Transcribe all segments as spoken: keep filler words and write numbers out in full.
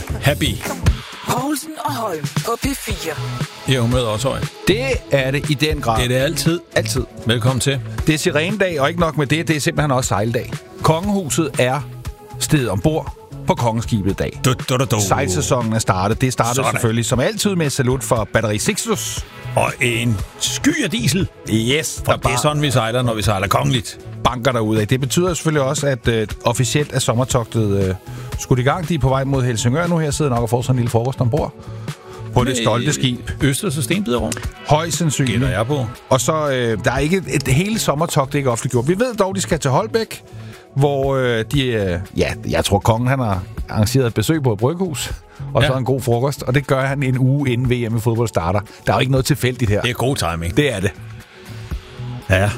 Happy. Poulsen og Holm på P fire. Ja, hun møder også høj. Det er det i den grad. Det er det altid. Altid. Velkommen til. Det er sirenedag, og ikke nok med det, det er simpelthen også sejldag. Kongehuset er stedet ombord på kongeskibet i dag. Du, du, du, du. Sejlsæsonen er startet. Det startede Sådan. selvfølgelig som altid med salut for Batteri Sixtus. Og en sky af diesel. Yes, For det er sådan, vi sejler, når vi sejler kongeligt. Banker derud af. Det betyder selvfølgelig også, at øh, officielt er sommertogtet øh, skudt i gang. De er på vej mod Helsingør nu. Her sidder nok og får sådan en lille frokost ombord på det stolte skib. Østers og Stenbiderrum. Højst sandsynligt. Gælder jeg på. Og så, øh, der er ikke et, et hele sommertogt, det er ikke offentliggjort. Vi ved dog, de skal til Holbæk, hvor øh, de, øh, ja, jeg tror, kongen han har arrangeret et besøg på et bryghus, og ja. så en god frokost, og det gør han en uge inden V M i fodbold starter. Der er jo ikke noget tilfældigt her. Det er god timing. Det er det. Ja.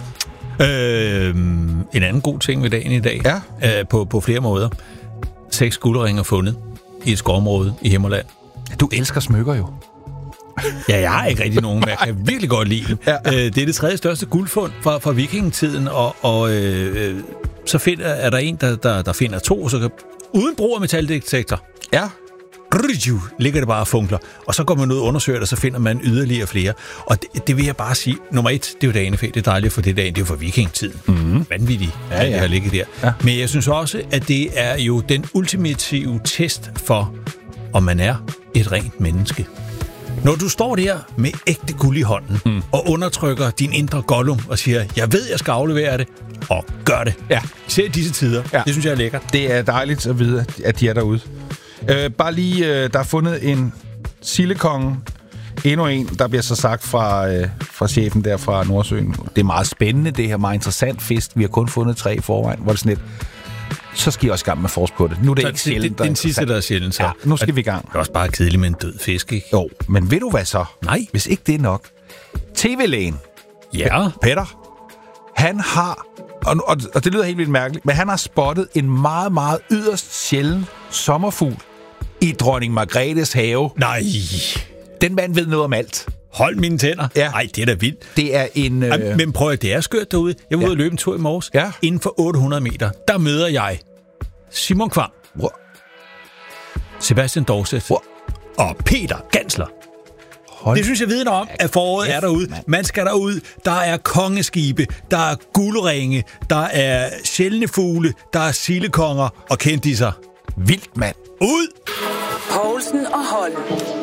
Øh, en anden god ting ved dagen i dag, ja. øh, på, på flere måder. Seks guldringer fundet i et skovområde i Himmerland. Du elsker smykker jo. Ja, jeg har ikke rigtig nogen, men jeg kan virkelig godt lide dem. Ja. Øh, det er det tredje største guldfund fra, fra vikingetiden, og, og øh, så finder, er der en, der, der, der finder to, så kan, uden brug af metaldetektor. Ja. Ligger det bare og funkler. Og så går man ud og undersøger det, og så finder man yderligere flere. Og det, det vil jeg bare sige. Nummer et, det er jo danefæ. Det er dejligt for det dagen. Det er jo for vikingetiden. Mm-hmm. Vanvittigt, ja, ja. Det har ligget der. Ja. Men jeg synes også, at det er jo den ultimative test for, om man er et rent menneske. Når du står der med ægte guld i hånden, mm. og undertrykker din indre Gollum og siger, jeg ved, jeg skal aflevere det, og gør det. Ja. Især disse tider. Ja. Det synes jeg er lækkert. Det er dejligt at vide, at de er derude. Øh, bare lige, øh, der er fundet en sildekonge. Endnu en, der bliver så sagt fra, øh, fra chefen der fra Nordsøen. Det er meget spændende, det her meget interessant fisk. Vi har kun fundet tre i forvejen, hvor det sådan lidt, så skal I også i gang med forsk på det. Nu er det så ikke sjældent, det, det, den sidste, der er sjældent, så. Ja, nu skal vi i gang. Det er også bare kedeligt med en død fisk, ikke? Jo, men ved du hvad så? Nej. Hvis ikke det er nok. T V-lægen. Ja. Peter. Han har, og, og, og det lyder helt vildt mærkeligt, men han har spottet en meget, meget yderst sjælden sommerfugl i dronning Margrethes have. Nej. Den mand ved noget om alt. Hold mine tænder. Ja. Ej, det er da vildt. Det er en... Øh... Ej, men prøv at det er skørt derude. Jeg var ja. ude og løbe en tur i morges. Ja. Inden for otte hundrede meter, der møder jeg Simon Kvam, wow. Sebastian Dorset wow. og Peter Gansler. Hold. Det synes jeg vidner om, at foråret ja, er derude. Man skal derud. Der er kongeskibe, der er guldringe, der er sjældne fugle, der er sildekonger og kendisser. Vildt, mand. Ud! Poulsen og Holm.